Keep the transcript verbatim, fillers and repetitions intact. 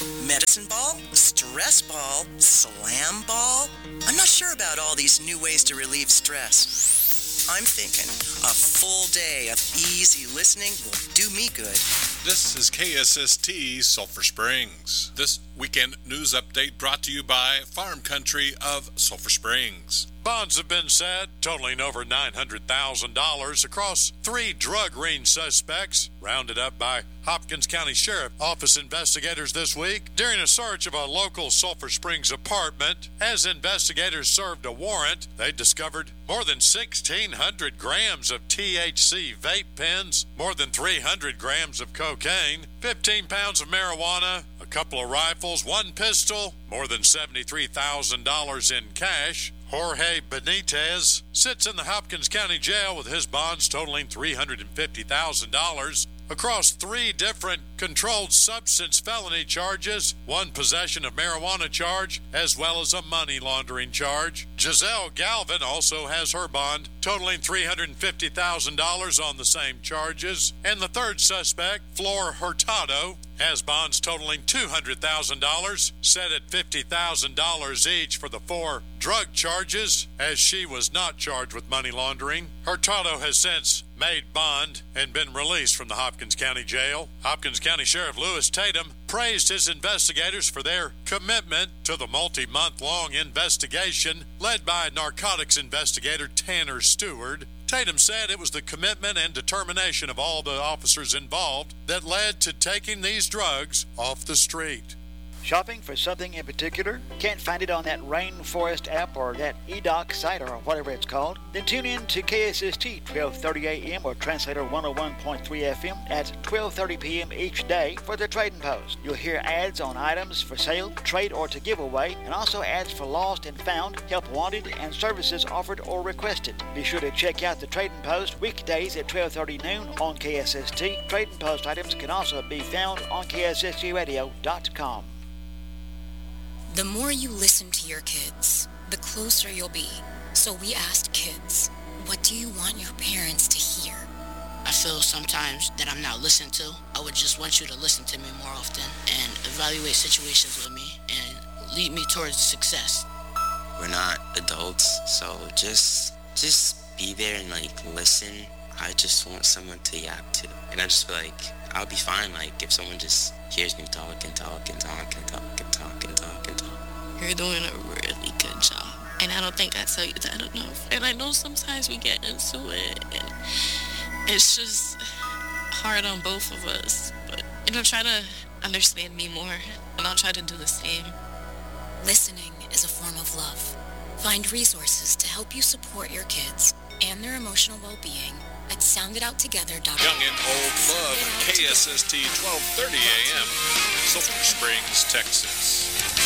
Medicine ball? Stress ball? Slam ball? I'm not sure about all these new ways to relieve stress. I'm thinking a full day of easy listening will do me good. This is K S S T Sulphur Springs. This weekend news update brought to you by Farm Country of Sulphur Springs. Bonds have been set, totaling over nine hundred thousand dollars across three drug ring suspects, rounded up by Hopkins County Sheriff Office investigators this week during a search of a local Sulphur Springs apartment. As investigators served a warrant, they discovered more than sixteen hundred grams of T H C vape pens, more than three hundred grams of cocaine, fifteen pounds of marijuana, a couple of rifles, one pistol, more than seventy-three thousand dollars in cash. Jorge Benitez sits in the Hopkins County Jail with his bonds totaling three hundred fifty thousand dollars across three different controlled substance felony charges, one possession of marijuana charge, as well as a money laundering charge. Giselle Galvin also has her bond totaling three hundred fifty thousand dollars on the same charges. And the third suspect, Flor Hurtado, has bonds totaling two hundred thousand dollars, set at fifty thousand dollars each for the four drug charges, as she was not charged with money laundering. Hurtado has since made bond and been released from the Hopkins County Jail. Hopkins County Sheriff Lewis Tatum praised his investigators for their commitment to the multi-month-long investigation led by narcotics investigator Tanner Stewart. Tatum said it was the commitment and determination of all the officers involved that led to taking these drugs off the street. Shopping for something in particular? Can't find it on that Rainforest app or that E D O C site or whatever it's called? Then tune in to K S S T twelve thirty A M or Translator one oh one point three F M at twelve thirty P M each day for the Trading Post. You'll hear ads on items for sale, trade, or to give away, and also ads for lost and found, help wanted, and services offered or requested. Be sure to check out the Trading Post weekdays at twelve thirty noon on K S S T. Trading Post items can also be found on K S S T radio dot com. The more you listen to your kids, the closer you'll be. So we asked kids, what do you want your parents to hear? I feel sometimes that I'm not listened to. I would just want you to listen to me more often and evaluate situations with me and lead me towards success. We're not adults, so just just be there and like listen. I just want someone to yap to. And I just feel like I'll be fine like if someone just hears me talk and talk and talk and talk and talk and talk and talk. You're doing a really good job. And I don't think I tell you that enough. And I know sometimes we get into it and it's just hard on both of us. But, you know, try to understand me more and I'll try to do the same. Listening is a form of love. Find resources to help you support your kids and their emotional well-being at sound it out together dot com. Young and Old Love, K S S T twelve thirty A M, Sulphur Springs, Texas.